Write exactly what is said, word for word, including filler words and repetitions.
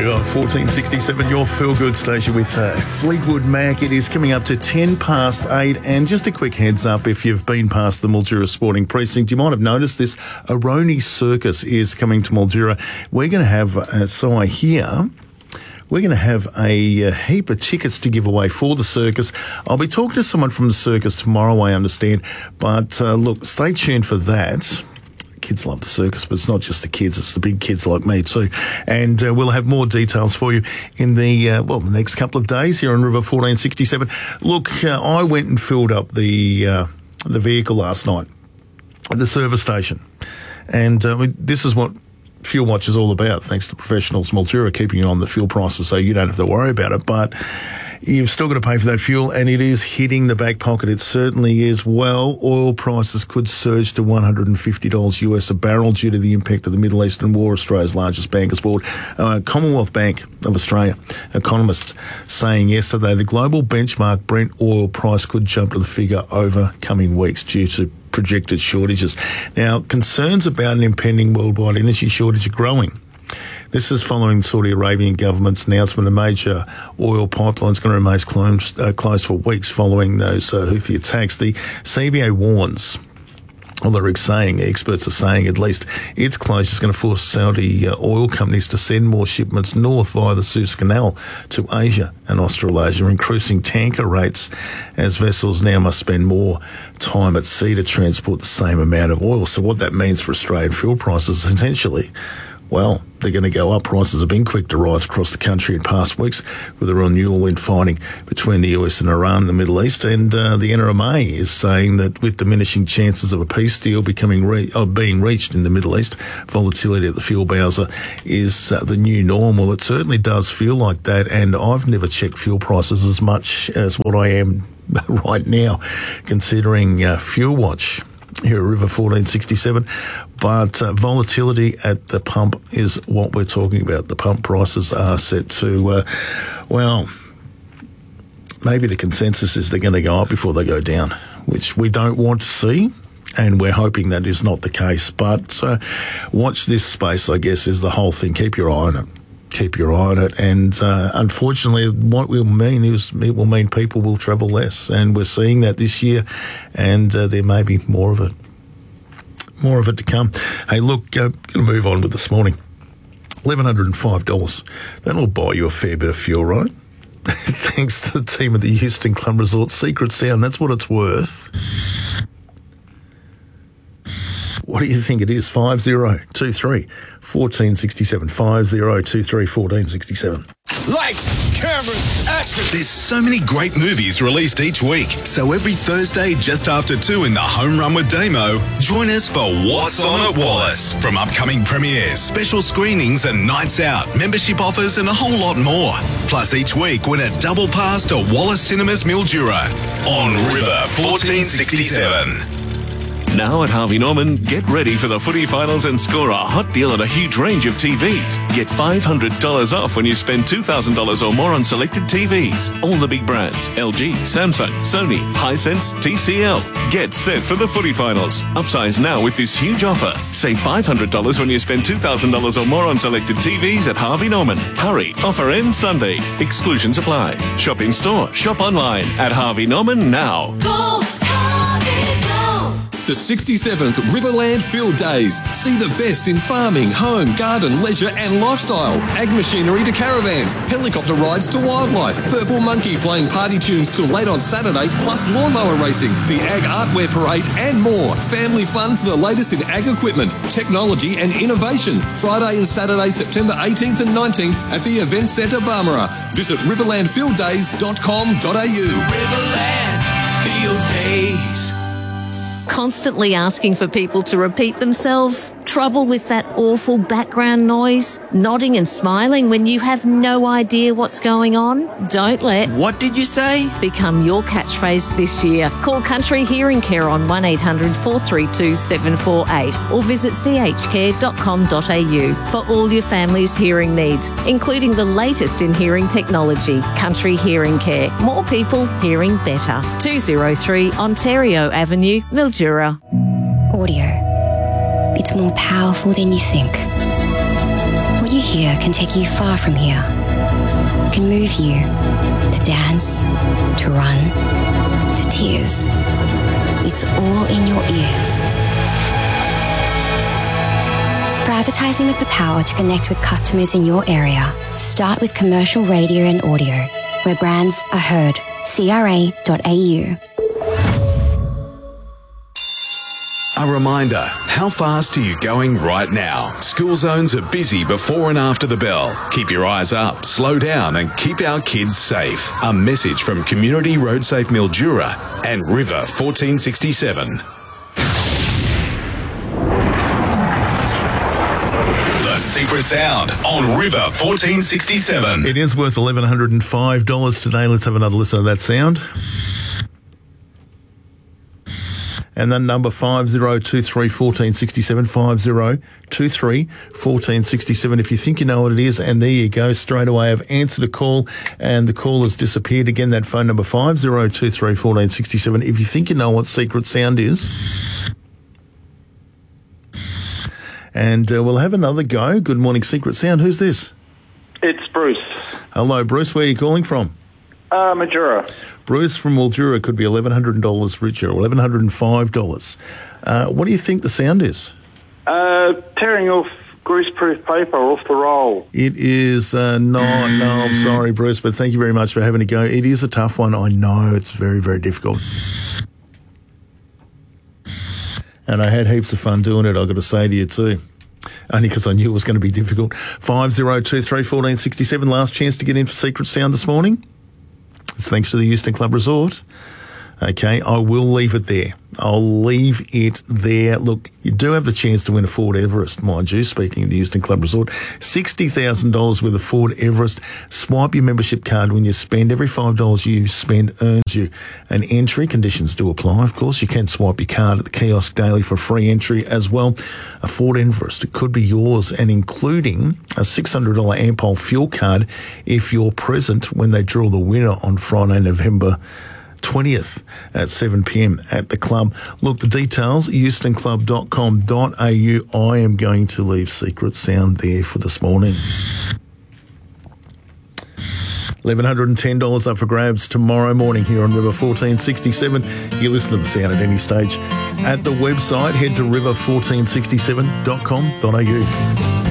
You got fourteen sixty-seven, your feel-good station with uh, Fleetwood Mac. It is coming up to ten past eight, and just a quick heads up, if you've been past the Mildura Sporting Precinct, you might have noticed this. Aroni Circus is coming to Mildura. We're going to have, uh, so I hear... We're going to have a, a heap of tickets to give away for the circus. I'll be talking to someone from the circus tomorrow, I understand. But uh, look, stay tuned for that. Kids love the circus, but it's not just the kids, it's the big kids like me too. And uh, we'll have more details for you in the, uh, well, the next couple of days here on River fourteen sixty-seven. Look, uh, I went and filled up the, uh, the vehicle last night at the service station. And uh, this is what Fuel Watch is all about, thanks to Professionals Mildura keeping you on the fuel prices so you don't have to worry about it. But you've still got to pay for that fuel, and it is hitting the back pocket. It certainly is. Well, oil prices could surge to one hundred fifty dollars U S a barrel due to the impact of the Middle Eastern war. Australia's largest bankers board, uh, Commonwealth Bank of Australia, economists saying yesterday the global benchmark Brent oil price could jump to the figure over coming weeks due to projected shortages. Now, concerns about an impending worldwide energy shortage are growing. This is following the Saudi Arabian government's announcement a major oil pipeline is going to remain closed, uh, closed for weeks following those uh, Houthi attacks. The C B A warns, although they're saying, experts are saying at least, its closure is going to force Saudi uh, oil companies to send more shipments north via the Suez Canal to Asia and Australasia, increasing tanker rates as vessels now must spend more time at sea to transport the same amount of oil. So what that means for Australian fuel prices, essentially, well, they're going to go up. Prices have been quick to rise across the country in past weeks with a renewal in fighting between the U S and Iran and the Middle East. And uh, the N R M A is saying that with diminishing chances of a peace deal becoming re- uh, being reached in the Middle East, volatility at the fuel bowser is uh, the new norm. Well, it certainly does feel like that. And I've never checked fuel prices as much as what I am right now, considering uh, Fuel Watch here at River fourteen sixty-seven. But uh, volatility at the pump is what we're talking about. The pump prices are set to, uh, well, maybe the consensus is they're going to go up before they go down, which we don't want to see, and we're hoping that is not the case. But uh, watch this space, I guess, is the whole thing. Keep your eye on it. Keep your eye on it. And uh, unfortunately, what will mean is it will mean people will travel less. And we're seeing that this year, and uh, there may be more of it. More of it to come. Hey, look, uh, going to move on with this morning. eleven hundred five dollars. That'll buy you a fair bit of fuel, right? Thanks to the team at the Houston Club Resort. Secret Sound, that's what it's worth. What do you think it is? five zero two three, one four six seven. five zero two three, one four six seven. Lights, cameras, action. There's so many great movies released each week. So every Thursday just after two in the Home Run with Damo, join us for What's On at Wallace. From upcoming premieres, special screenings and nights out, membership offers and a whole lot more. Plus each week win a double pass to Wallace Cinemas Mildura on River fourteen sixty-seven. Now at Harvey Norman, get ready for the footy finals and score a hot deal on a huge range of T Vs. Get five hundred dollars off when you spend two thousand dollars or more on selected T Vs. All the big brands, L G, Samsung, Sony, Hisense, T C L. Get set for the footy finals. Upsize now with this huge offer. Save five hundred dollars when you spend two thousand dollars or more on selected T Vs at Harvey Norman. Hurry, offer ends Sunday. Exclusions apply. Shop in store, shop online at Harvey Norman now. Go, Harvey, go! The sixty-seventh Riverland Field Days. See the best in farming, home, garden, leisure and lifestyle. Ag machinery to caravans, helicopter rides to wildlife, Purple Monkey playing party tunes till late on Saturday, plus lawnmower racing, the Ag Artwear Parade and more. Family fun to the latest in ag equipment, technology and innovation. Friday and Saturday, September eighteenth and nineteenth at the Event Centre Barmera. Visit riverland field days dot com dot a u. Riverland Field Days. Constantly asking for people to repeat themselves? Trouble with that awful background noise? Nodding and smiling when you have no idea what's going on? Don't let What did you say? become your catchphrase this year. Call Country Hearing Care on one eight hundred four three two seven four eight or visit c h care dot com dot a u for all your family's hearing needs, including the latest in hearing technology. Country Hearing Care. More people hearing better. two oh three Ontario Avenue, Mildura. Audio. It's more powerful than you think. What you here can take you far from here. Can move you to dance, to run, to tears. It's all in your ears. For advertising with the power to connect with customers in your area, start with commercial radio and audio, where brands are heard. C R A dot A U. A reminder, how fast are you going right now? School zones are busy before and after the bell. Keep your eyes up, slow down and keep our kids safe. A message from Community Road Safe Mildura and River fourteen sixty-seven. The Secret Sound on River fourteen sixty-seven. It is worth eleven hundred five dollars today. Let's have another listen to that sound. And then number five zero two three one four six seven, five zero two three one four six seven. If you think you know what it is, and there you go, straight away I've answered a call and the call has disappeared. Again, that phone number five zero two three one four six seven. If you think you know what Secret Sound is. And uh, we'll have another go. Good morning, Secret Sound. Who's this? It's Bruce. Hello, Bruce. Where are you calling from? Uh, Mildura. Bruce from Mildura could be eleven hundred dollars richer, eleven hundred five dollars. Uh, what do you think the sound is? Uh, tearing off greaseproof paper off the roll. It is uh, not. No, I'm sorry, Bruce, but thank you very much for having a go. It is a tough one. I know it's very, very difficult. And I had heaps of fun doing it, I've got to say to you too. Only because I knew it was going to be difficult. five zero two three one four six seven, last chance to get in for Secret Sound this morning. It's thanks to the Euston Club Resort. Okay, I will leave it there. I'll leave it there. Look, you do have the chance to win a Ford Everest, mind you, speaking of the Euston Club Resort. sixty thousand dollars with a Ford Everest. Swipe your membership card when you spend. Every five dollars you spend earns you an entry. Conditions do apply, of course. You can swipe your card at the kiosk daily for free entry as well. A Ford Everest, it could be yours, and including a six hundred dollars Ampol fuel card if you're present when they draw the winner on Friday, November twentieth at seven p.m. at the club. Look, the details, euston club dot com dot a u. I am going to leave Secret Sound there for this morning. eleven hundred ten dollars up for grabs tomorrow morning here on River fourteen sixty-seven. You listen to the sound at any stage. At the website, head to river fourteen sixty-seven dot com dot a u.